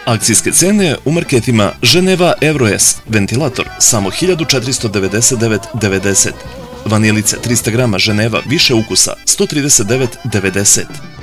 Akcijske cene u marketima Ženeva EuroS, ventilator samo 1499,90. Vanilice 300 grama Ženeva više ukusa 139,90.